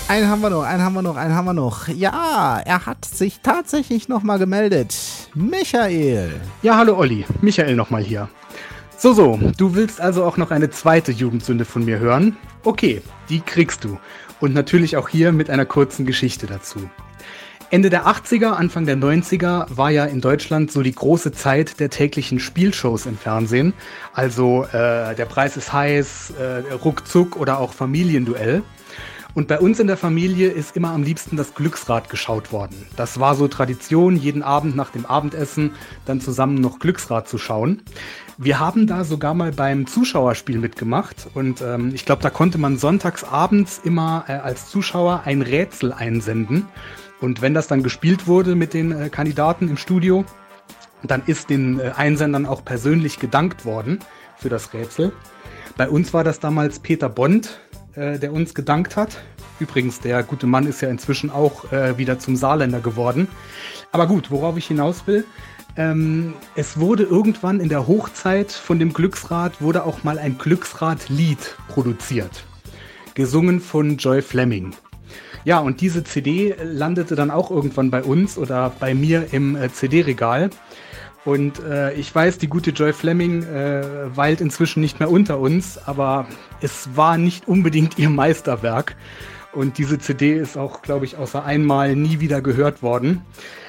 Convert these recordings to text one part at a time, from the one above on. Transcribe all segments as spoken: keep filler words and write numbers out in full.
Einen haben wir noch, einen haben wir noch, einen haben wir noch. Ja, er hat sich tatsächlich nochmal gemeldet. Michael. Ja, hallo Olli. Michael nochmal hier. So, so, du willst also auch noch eine zweite Jugendsünde von mir hören? Okay, die kriegst du. Und natürlich auch hier mit einer kurzen Geschichte dazu. Ende der achtziger, Anfang der neunziger war ja in Deutschland so die große Zeit der täglichen Spielshows im Fernsehen. Also äh, Der Preis ist heiß, äh, Ruckzuck oder auch Familienduell. Und bei uns in der Familie ist immer am liebsten das Glücksrad geschaut worden. Das war so Tradition, jeden Abend nach dem Abendessen dann zusammen noch Glücksrad zu schauen. Wir haben da sogar mal beim Zuschauerspiel mitgemacht und ähm, ich glaube, da konnte man sonntags abends immer äh, als Zuschauer ein Rätsel einsenden. Und wenn das dann gespielt wurde mit den äh, Kandidaten im Studio, dann ist den äh, Einsendern auch persönlich gedankt worden für das Rätsel. Bei uns war das damals Peter Bond, der uns gedankt hat. Übrigens, der gute Mann ist ja inzwischen auch äh, wieder zum Saarländer geworden. Aber gut, worauf ich hinaus will, ähm, es wurde irgendwann in der Hochzeit von dem Glücksrad, wurde auch mal ein Glücksrad-Lied produziert. Gesungen von Joy Fleming. Ja, und diese C D landete dann auch irgendwann bei uns oder bei mir im äh, C D-Regal. Und äh, ich weiß, die gute Joy Fleming äh, weilt inzwischen nicht mehr unter uns, aber es war nicht unbedingt ihr Meisterwerk. Und diese C D ist auch, glaube ich, außer einmal nie wieder gehört worden.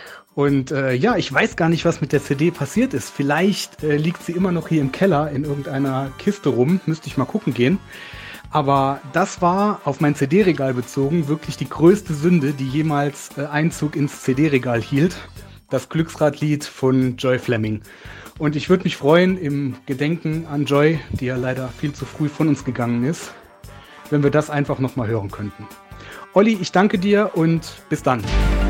Und äh, ja, ich weiß gar nicht, was mit der C D passiert ist. Vielleicht äh, liegt sie immer noch hier im Keller in irgendeiner Kiste rum. Müsste ich mal gucken gehen. Aber das war, auf mein C D-Regal bezogen, wirklich die größte Sünde, die jemals äh, Einzug ins C D-Regal hielt. Das Glücksradlied von Joy Fleming. Und ich würde mich freuen, im Gedenken an Joy, die ja leider viel zu früh von uns gegangen ist, wenn wir das einfach nochmal hören könnten. Olli, ich danke dir und bis dann.